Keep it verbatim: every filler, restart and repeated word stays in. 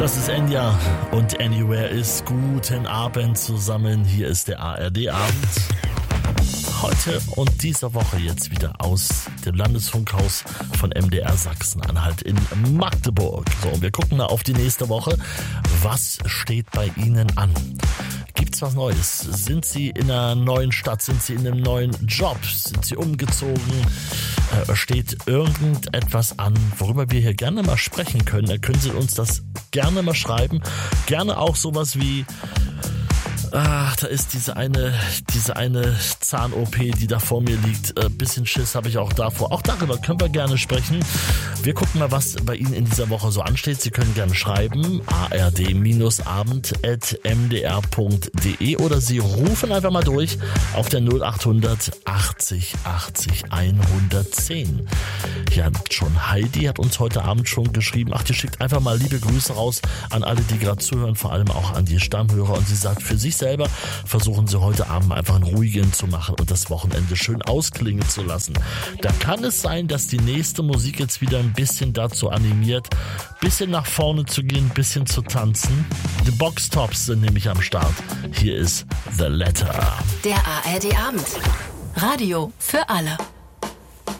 Das ist Enya und Anywhere ist. Guten Abend zusammen. Hier ist der A R D-Abend. Heute und dieser Woche jetzt wieder aus dem Landesfunkhaus von M D R Sachsen-Anhalt in Magdeburg. So, und wir gucken mal auf die nächste Woche. Was steht bei Ihnen an? Gibt's was Neues? Sind Sie in einer neuen Stadt? Sind Sie in einem neuen Job? Sind Sie umgezogen? Äh, steht irgendetwas an, worüber wir hier gerne mal sprechen können? Da können Sie uns das gerne mal schreiben. Gerne auch sowas wie: Ach, da ist diese eine, diese eine Zahn-O P, die da vor mir liegt. Äh, bisschen Schiss habe ich auch davor. Auch darüber können wir gerne sprechen. Wir gucken mal, was bei Ihnen in dieser Woche so ansteht. Sie können gerne schreiben, a r d abend at m d r punkt d e, oder Sie rufen einfach mal durch auf der null acht hundert achtzig achtzig hundertzehn. Ja, schon Heidi hat uns heute Abend schon geschrieben. Ach, die schickt einfach mal liebe Grüße raus an alle, die gerade zuhören, vor allem auch an die Stammhörer. Und sie sagt, für sich selber versuchen sie heute Abend einfach einen ruhigen zu machen und das Wochenende schön ausklingen zu lassen. Da kann es sein, dass die nächste Musik jetzt wieder ein bisschen dazu animiert, bisschen nach vorne zu gehen, ein bisschen zu tanzen. Die Boxtops sind nämlich am Start. Hier ist The Letter. Der A R D-Abend. Radio für alle.